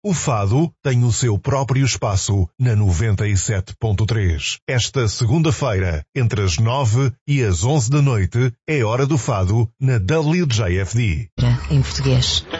O fado tem o seu próprio espaço na 97.3. Esta segunda-feira, entre as 9 e as 11 da noite, é hora do fado na WJFD. Em português.